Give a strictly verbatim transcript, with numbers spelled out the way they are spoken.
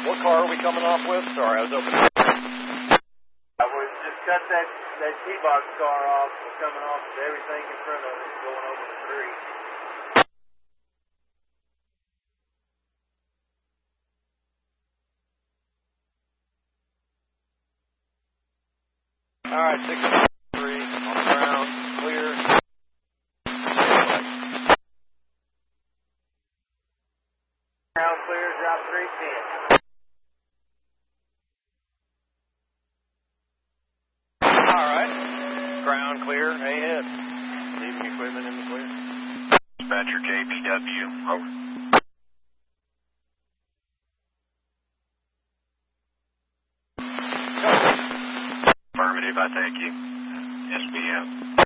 What car are we coming off with? Sorry, I was opening. I was just cut that, that T-box car off. We're coming off with everything in front of it going over the creek. All right, six three on the ground, clear. Ground clear, drop three ten. All right, ground clear, ahead. Leaving equipment in the clear. Dispatcher J B W, over. Affirmative, I thank you. S B M.